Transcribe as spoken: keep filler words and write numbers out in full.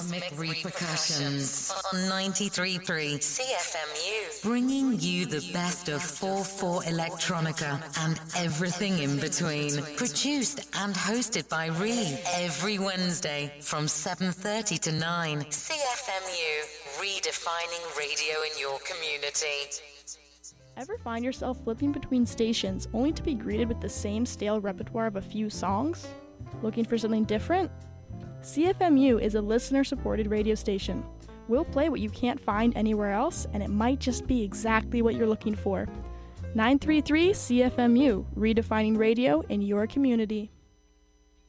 Cosmic Repercussions on ninety-three point three C F M U, bringing you the best of four four electronica and everything in between. Produced and hosted by Reed every Wednesday from seven thirty to nine. C F M U, redefining radio in your community. Ever find yourself flipping between stations only to be greeted with the same stale repertoire of a few songs? Looking for something different? C F M U is a listener-supported radio station. We'll play what you can't find anywhere else, and it might just be exactly what you're looking for. nine three three C F M U, redefining radio in your community.